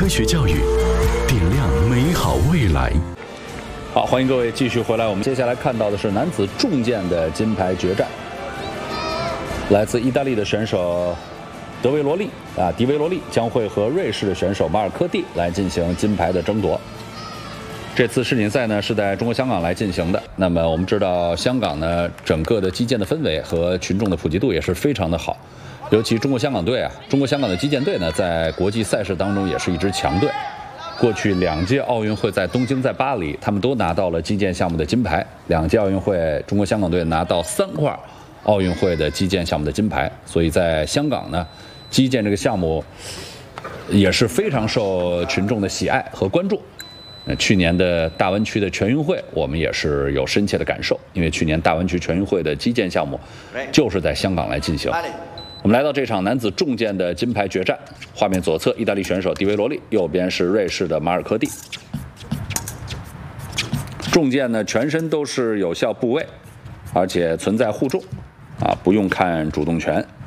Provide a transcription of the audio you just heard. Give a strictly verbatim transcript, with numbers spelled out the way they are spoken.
科学教育，点亮美好未来。 好，欢迎各位继续回来。我们接下来看到的是男子重剑的金牌决战，来自意大利的选手德维罗利啊，迪维罗利将会和瑞士的选手马尔科蒂来进行金牌的争夺。这次世锦赛呢是在中国香港来进行的。那么我们知道，香港呢整个的击剑的氛围和群众的普及度也是非常的好，尤其中国香港队啊，中国香港的击剑队呢，在国际赛事当中也是一支强队。过去两届奥运会在东京、在巴黎，他们都拿到了击剑项目的金牌。两届奥运会，中国香港队拿到三块奥运会的击剑项目的金牌，所以在香港呢，击剑这个项目也是非常受群众的喜爱和关注。去年的大湾区的全运会，我们也是有深切的感受，因为去年大湾区全运会的击剑项目就是在香港来进行。我们来到这场男子重剑的金牌决战，画面左侧意大利选手迪维罗利，右边是瑞士的马尔科蒂。重剑呢，全身都是有效部位，而且存在互重，啊，不用看主动权，